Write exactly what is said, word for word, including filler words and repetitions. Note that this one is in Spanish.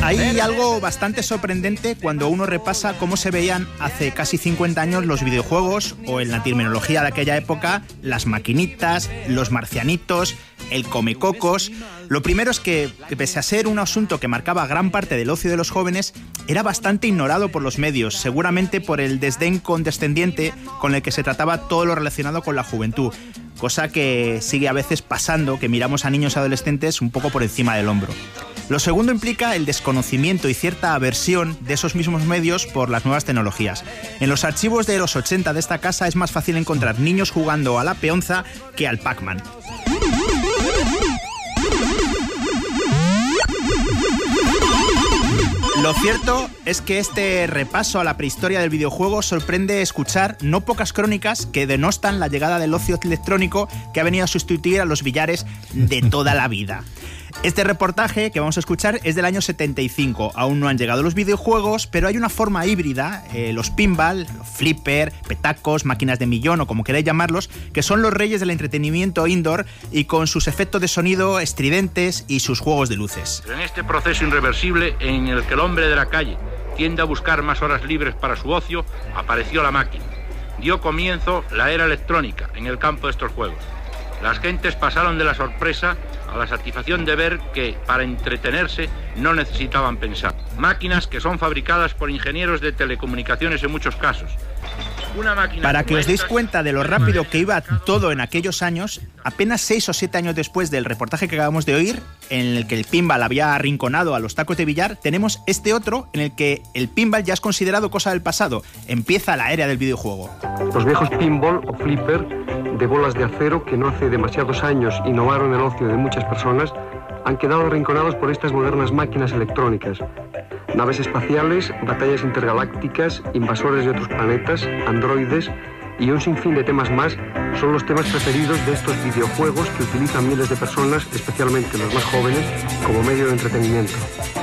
Hay algo bastante sorprendente cuando uno repasa cómo se veían hace casi cincuenta años los videojuegos, o en la terminología de aquella época, las maquinitas, los marcianitos, el comecocos. Lo primero es que, pese a ser un asunto que marcaba gran parte del ocio de los jóvenes, era bastante ignorado por los medios, seguramente por el desdén condescendiente con el que se trataba todo lo relacionado con la juventud. Cosa que sigue a veces pasando, que miramos a niños y adolescentes un poco por encima del hombro. Lo segundo implica el desconocimiento y cierta aversión de esos mismos medios por las nuevas tecnologías. En los archivos de los ochenta de esta casa es más fácil encontrar niños jugando a la peonza que al Pac-Man. Lo cierto es que este repaso a la prehistoria del videojuego sorprende escuchar no pocas crónicas que denostan la llegada del ocio electrónico que ha venido a sustituir a los billares de toda la vida. Este reportaje que vamos a escuchar es del año setenta y cinco. Aún no han llegado los videojuegos, pero hay una forma híbrida, eh, los pinball, flipper, petacos, máquinas de millón o como queráis llamarlos, que son los reyes del entretenimiento indoor y con sus efectos de sonido estridentes y sus juegos de luces. En este proceso irreversible en el que el hombre de la calle tiende a buscar más horas libres para su ocio, apareció la máquina. Dio comienzo la era electrónica en el campo de estos juegos. Las gentes pasaron de la sorpresa a la satisfacción de ver que, para entretenerse, no necesitaban pensar. Máquinas que son fabricadas por ingenieros de telecomunicaciones en muchos casos. Una máquina Para que os deis cuenta de lo rápido que iba todo en aquellos años, apenas seis o siete años después del reportaje que acabamos de oír, en el que el pinball había arrinconado a los tacos de billar, tenemos este otro en el que el pinball ya es considerado cosa del pasado. Empieza la era del videojuego. Los viejos pinball o flipper de bolas de acero que no hace demasiados años innovaron el ocio de muchas personas han quedado arrinconados por estas modernas máquinas electrónicas. Naves espaciales, batallas intergalácticas, invasores de otros planetas, androides y un sinfín de temas más son los temas preferidos de estos videojuegos que utilizan miles de personas, especialmente los más jóvenes, como medio de entretenimiento.